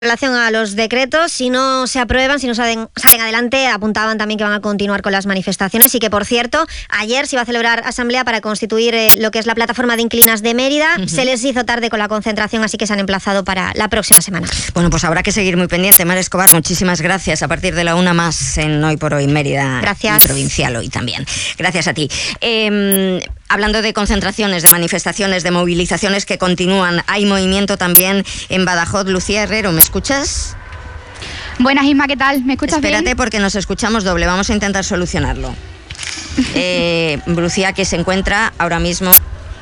En relación a los decretos, si no se aprueban, si no salen adelante, apuntaban también que van a continuar con las manifestaciones y que, por cierto, ayer se iba a celebrar asamblea para constituir lo que es la plataforma de inquilinas de Mérida. Se les hizo tarde con la concentración, así que se han emplazado para la próxima semana. Bueno, pues habrá que seguir muy pendiente. Mar Escobar, muchísimas gracias. A partir de la 1 más en Hoy por Hoy Mérida. Gracias. Y Provincial Hoy también. Gracias a ti. Hablando de concentraciones, de manifestaciones, de movilizaciones que continúan, hay movimiento también en Badajoz. Lucía Herrero, ¿me escuchas? Buenas, Isma, ¿qué tal? ¿Me escuchas bien? Espérate, porque nos escuchamos doble. Vamos a intentar solucionarlo. Lucía, que se encuentra ahora mismo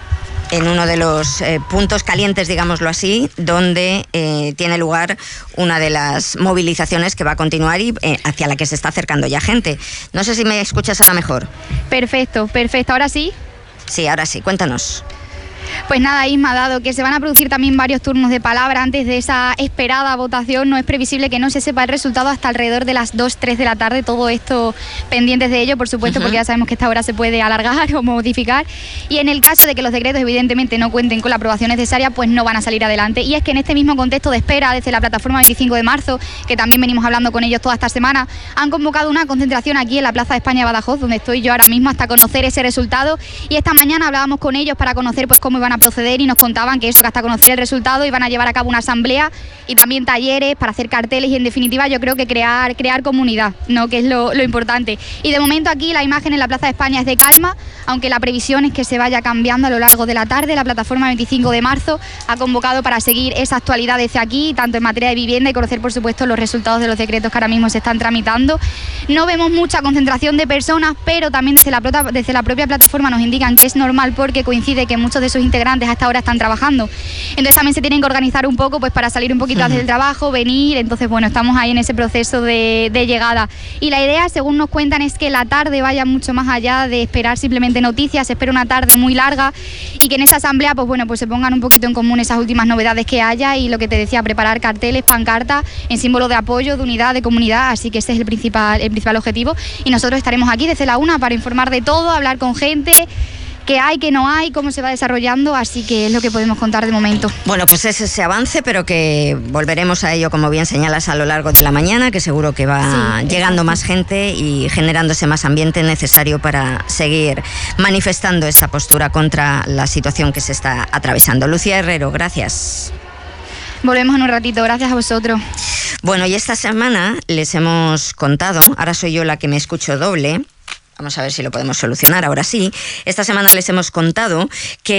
en uno de los puntos calientes, digámoslo así, donde tiene lugar una de las movilizaciones que va a continuar y hacia la que se está acercando ya gente. No sé si me escuchas ahora mejor. Perfecto. ¿Ahora sí? Sí, ahora sí. Cuéntanos. Pues nada, Isma, dado que se van a producir también varios turnos de palabra antes de esa esperada votación, no es previsible que no se sepa el resultado hasta alrededor de las 2-3 de la tarde. Todo esto pendientes de ello, por supuesto, porque ya sabemos que esta hora se puede alargar o modificar. Y en el caso de que los decretos evidentemente no cuenten con la aprobación necesaria, pues no van a salir adelante. Y es que en este mismo contexto de espera, desde la plataforma 25 de marzo, que también venimos hablando con ellos toda esta semana, han convocado una concentración aquí en la Plaza de España de Badajoz, donde estoy yo ahora mismo, hasta conocer ese resultado. Y esta mañana hablábamos con ellos para conocer pues cómo iban a proceder y nos contaban que eso, que hasta conocer el resultado iban a llevar a cabo una asamblea y también talleres para hacer carteles y en definitiva yo creo que crear comunidad, ¿no? Que es lo importante. Y de momento aquí la imagen en la Plaza de España es de calma, aunque la previsión es que se vaya cambiando a lo largo de la tarde. La plataforma 25 de marzo ha convocado para seguir esa actualidad desde aquí, tanto en materia de vivienda y conocer por supuesto los resultados de los decretos que ahora mismo se están tramitando. No vemos mucha concentración de personas, pero también desde la propia plataforma nos indican que es normal porque coincide que muchos de sus integrantes hasta ahora están trabajando. Entonces también se tienen que organizar un poco pues para salir un poquito antes del trabajo, venir. Entonces bueno, estamos ahí en ese proceso de llegada. Y la idea, según nos cuentan, es que la tarde vaya mucho más allá de esperar simplemente noticias. Se espera una tarde muy larga y que en esa asamblea pues bueno, pues se pongan un poquito en común esas últimas novedades que haya y lo que te decía, preparar carteles, pancartas en símbolo de apoyo, de unidad, de comunidad. Así que ese es el principal objetivo y nosotros estaremos aquí desde la 1 para informar de todo, hablar con gente, qué hay, qué no hay, cómo se va desarrollando, así que es lo que podemos contar de momento. Bueno, pues es ese avance, pero que volveremos a ello, como bien señalas, a lo largo de la mañana, que seguro que va llegando más gente y generándose más ambiente necesario para seguir manifestando esta postura contra la situación que se está atravesando. Lucía Herrero, gracias. Volvemos en un ratito, gracias a vosotros. Bueno, y esta semana les hemos contado, ahora soy yo la que me escucho doble. Vamos a ver si lo podemos solucionar, ahora sí. Esta semana les hemos contado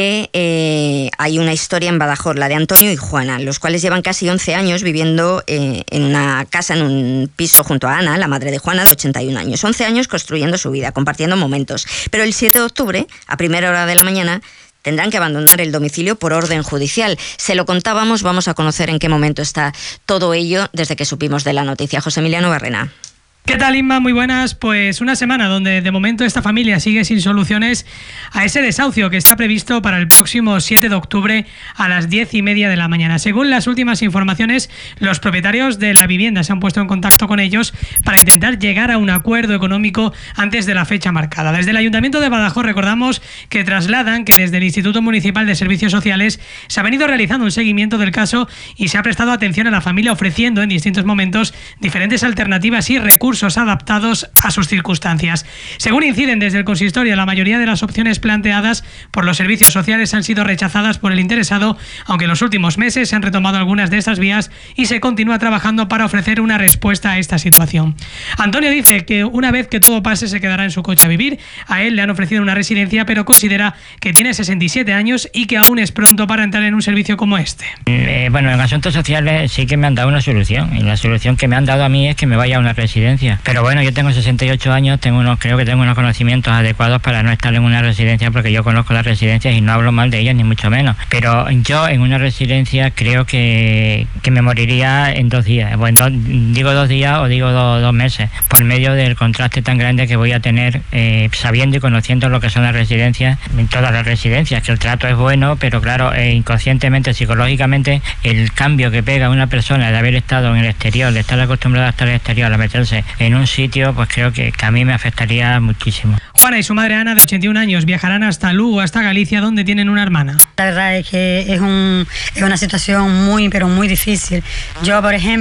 que hay una historia en Badajoz, la de Antonio y Juana, los cuales llevan casi 11 años viviendo en una casa, en un piso junto a Ana, la madre de Juana, de 81 años. 11 años construyendo su vida, compartiendo momentos. Pero el 7 de octubre, a primera hora de la mañana, tendrán que abandonar el domicilio por orden judicial. Se lo contábamos, vamos a conocer en qué momento está todo ello desde que supimos de la noticia. José Emiliano Barrena. ¿Qué tal, Inma? Muy buenas. Pues una semana donde de momento esta familia sigue sin soluciones a ese desahucio que está previsto para el próximo 7 de octubre a las 10:30 de la mañana. Según las últimas informaciones, los propietarios de la vivienda se han puesto en contacto con ellos para intentar llegar a un acuerdo económico antes de la fecha marcada. Desde el Ayuntamiento de Badajoz recordamos que trasladan que desde el Instituto Municipal de Servicios Sociales se ha venido realizando un seguimiento del caso y se ha prestado atención a la familia ofreciendo en distintos momentos diferentes alternativas y recursos adaptados a sus circunstancias. Según inciden desde el consistorio, la mayoría de las opciones planteadas por los servicios sociales han sido rechazadas por el interesado, aunque en los últimos meses se han retomado algunas de estas vías y se continúa trabajando para ofrecer una respuesta a esta situación. Antonio dice que una vez que todo pase se quedará en su coche a vivir. A él le han ofrecido una residencia, pero considera que tiene 67 años y que aún es pronto para entrar en un servicio como este. Bueno, en asuntos sociales sí que me han dado una solución, y la solución que me han dado a mí es que me vaya a una residencia. Pero bueno, yo tengo 68 años, creo que tengo unos conocimientos adecuados para no estar en una residencia, porque yo conozco las residencias y no hablo mal de ellas, ni mucho menos. Pero yo en una residencia creo que me moriría en 2 días. Bueno, digo 2 días o digo 2 meses, por medio del contraste tan grande que voy a tener sabiendo y conociendo lo que son las residencias, en todas las residencias, que el trato es bueno, pero claro, inconscientemente, psicológicamente, el cambio que pega a una persona de haber estado en el exterior, de estar acostumbrada a estar en el exterior, a meterse en un sitio, pues creo que a mí me afectaría muchísimo. Juana y su madre Ana, de 81 años, viajarán hasta Lugo, hasta Galicia, donde tienen una hermana. La verdad es que es una situación muy, pero muy difícil. Yo, por ejemplo,